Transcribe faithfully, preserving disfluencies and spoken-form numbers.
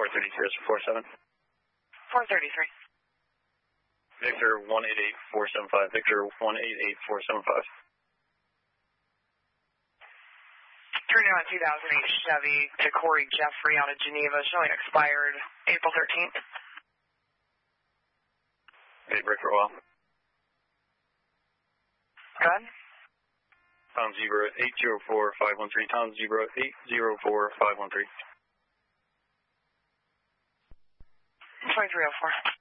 thirty-three, four seven. four thirty-three. Victor one eight eight four seven five. Victor one eight eight four seven five. Turning on two thousand eight Chevy to Corey Jeffrey out of Geneva, showing expired April thirteenth. Hey, break for a while. Go ahead. Tom zero eight zero four five one three. Tom zero eight zero four five one three. twenty-three oh four.